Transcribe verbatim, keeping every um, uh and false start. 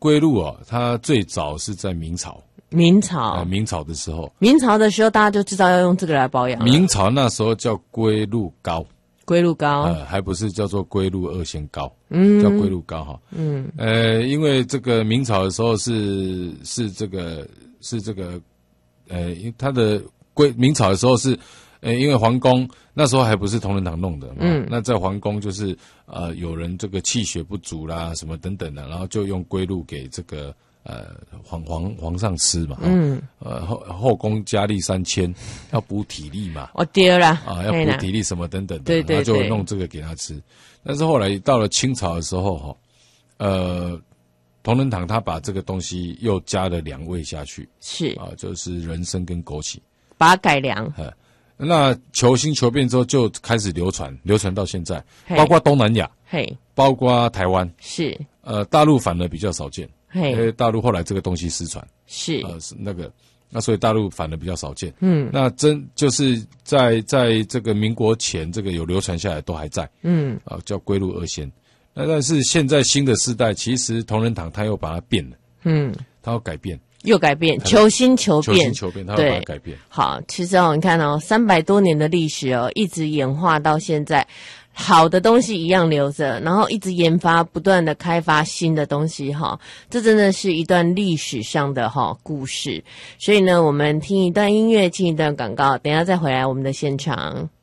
龟鹿哦，它最早是在明朝。 明朝、 呃，明朝的时候， 明朝的时候，大家就知道要用这个来保养。 明朝那时候叫龟鹿膏， 龟鹿膏， 呃，还不是叫做龟鹿二仙膏， 嗯， 叫龟鹿膏哈。 嗯， 呃，因为这个明朝的时候是是这个是这个，呃，因为它的龟明朝的时候是，呃，因为皇宫那时候还不是同仁堂弄的嘛，嗯，那在皇宫就是呃有人这个气血不足啦，什么等等的，然后就用龟鹿给这个。呃，皇皇皇上吃嘛，嗯，呃后后宫佳丽三千，要补体力嘛， 哦对啦， 啊要补体力什么等等的， 对对对， 他就弄这个给他吃。但是后来到了清朝的时候，哈，呃，同仁堂他把这个东西又加了两味下去， 是啊，就是人参跟枸杞， 把它改良。 呃，那求新求变之后就开始流传，流传到现在，包括东南亚， 嘿， 包括台湾， 是， 呃，大陆反而比较少见。 因为大陆后来这个东西失传， 是呃是那个，那所以大陆反而比较少见。 嗯， 那真就是在在这个民国前，这个有流传下来都还在。 嗯， 啊、呃，叫龟鹿二仙。那但是现在新的世代，其实同仁堂他又把它变了。 嗯， 他要改变， 又改变，求新求变， 求新求变，他要把它改变。 好，其实哦，你看哦，三百多年的历史哦，一直演化到现在。好的东西一样留着，然后一直研发，不断的开发新的东西哈，这真的是一段历史上的哈故事。所以呢，我们听一段音乐，进一段广告，等一下再回来我们的现场。